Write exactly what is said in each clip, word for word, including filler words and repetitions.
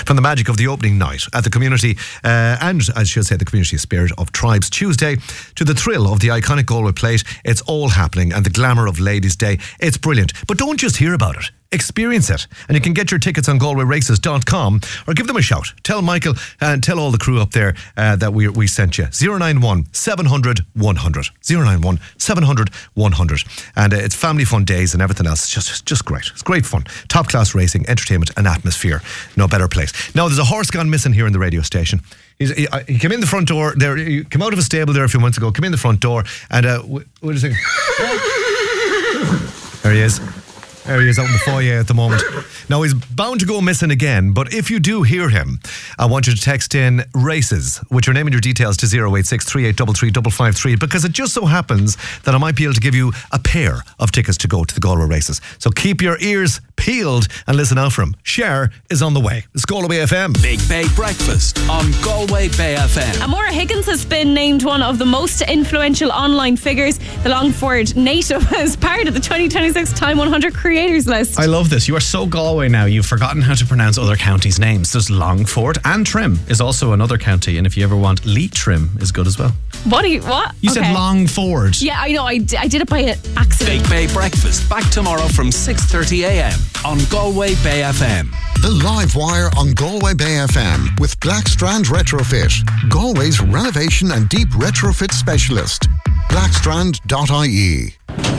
from the magic of the opening night at the community, uh, and I should say the community spirit of Tribes Tuesday, to the thrill of the iconic Galway plate. It's all happening, and the glamour of Ladies' Day. It's brilliant. But don't just hear about it. Experience it. And you can get your tickets on galway races dot com or give them a shout. Tell Michael and tell all the crew up there uh, that we we sent you. zero nine one, seven hundred, one hundred. zero nine one, seven hundred, one hundred. And uh, it's family fun days and everything else. It's just, just great. It's great fun. Top class racing, entertainment and atmosphere. No better place. Now, there's a horse gone missing here in the radio station. He's, he, he came in the front door there. He came out of a stable there a few months ago. Came in the front door and uh, what is it? There he is. There he is out in the foyer at the moment. Now, he's bound to go missing again, but if you do hear him, I want you to text in RACES with your name and your details to zero eight six, three eight three three, five five three, because it just so happens that I might be able to give you a pair of tickets to go to the Galway races. So keep your ears peeled and listen out for him. Cher is on the way. It's Galway F M. Big Bay Breakfast on Galway Bay F M. Amora Higgins has been named one of the most influential online figures. The Longford native is part of the twenty twenty-six Time one hundred Creators list. I love this. You are so Galway now, you've forgotten how to pronounce other counties' names. There's Longford, and Trim is also another county, and if you ever want, Leitrim is good as well. What are you, what? You okay. said Longford. Yeah, I know, I, d- I did it by accident. Big Bay Breakfast, back tomorrow from six thirty a.m. on Galway Bay F M. The Live Wire on Galway Bay F M with Blackstrand Retrofit, Galway's renovation and deep retrofit specialist. blackstrand dot I E.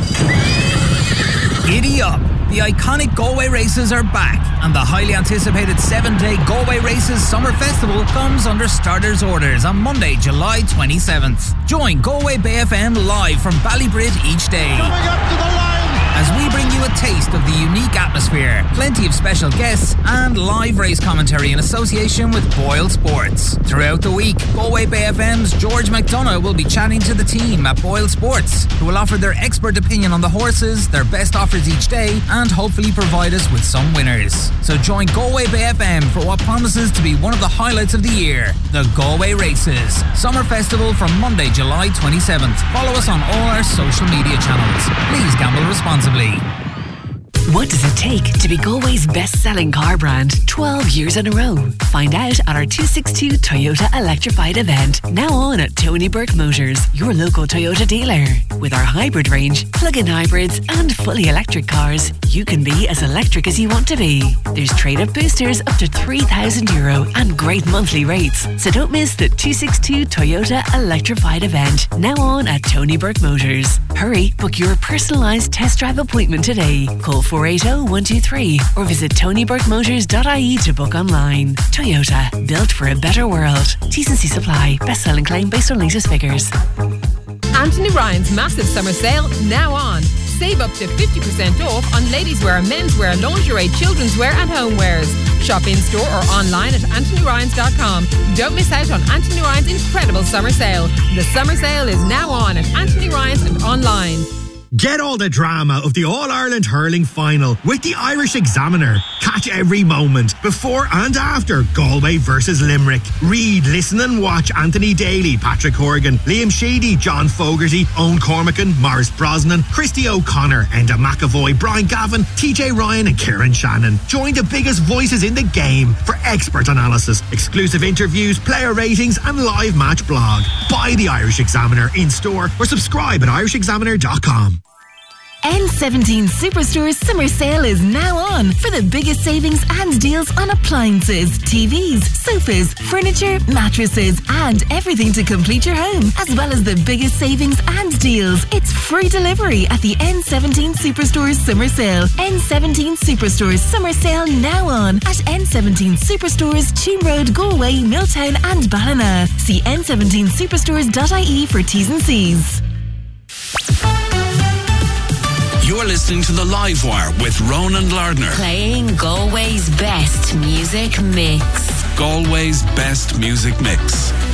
Giddy up! The iconic Galway races are back, and the highly anticipated seven-day Galway Races Summer Festival comes under starters orders on Monday, July twenty-seventh. Join Galway Bay F M live from Ballybrid each day. Coming up to the line! As we bring you a taste of the unique atmosphere, plenty of special guests, and live race commentary in association with Boyle Sports. Throughout the week, Galway Bay F M's George McDonough will be chatting to the team at Boyle Sports, who will offer their expert opinion on the horses, their best offers each day, and hopefully provide us with some winners. So join Galway Bay F M for what promises to be one of the highlights of the year, the Galway Races Summer Festival from Monday, July twenty-seventh. Follow us on all our social media channels. Please gamble responsibly. What does it take to be Galway's best-selling car brand twelve years in a row? Find out at our two sixty-two Toyota Electrified event, now on at Tony Burke Motors, your local Toyota dealer. With our hybrid range, plug-in hybrids and fully electric cars, you can be as electric as you want to be. There's trade-up boosters up to three thousand euro and great monthly rates. So don't miss the two sixty-two Toyota Electrified event, now on at Tony Burke Motors. Hurry, book your personalised test drive appointment today. Call four eight zero, one two three or visit tony burke motors dot I E to book online. Toyota, built for a better world. T's and C's apply. Best-selling claim based on latest figures. Anthony Ryan's massive summer sale now on. Save up to fifty percent off on ladies' wear, menswear, lingerie, children's wear and homewares. Shop in store or online at anthony ryans dot com. Don't miss out on Anthony Ryan's incredible summer sale. The summer sale is now on at Anthony Ryan's and online. Get all the drama of the All-Ireland Hurling Final with the Irish Examiner. Catch every moment before and after Galway versus Limerick. Read, listen and watch Anthony Daly, Patrick Horgan, Liam Sheedy, John Fogarty, Owen Cormacan, Maurice Brosnan, Christy O'Connor, Enda McAvoy, Brian Gavin, T J Ryan and Kieran Shannon. Join the biggest voices in the game for expert analysis, exclusive interviews, player ratings and live match blog. Buy the Irish Examiner in store or subscribe at irish examiner dot com. N seventeen Superstore's summer sale is now on for the biggest savings and deals on appliances, T Vs, sofas, furniture, mattresses, and everything to complete your home, as well as the biggest savings and deals. It's free delivery at the N seventeen Superstore's summer sale. N seventeen Superstore's summer sale now on at N seventeen Superstores, Cheam Road, Galway, Milltown, and Ballina. See n seventeen superstores dot I E for T's and C's. You're listening to The Live Wire with Ronan Lardner. Playing Galway's best music mix. Galway's best music mix.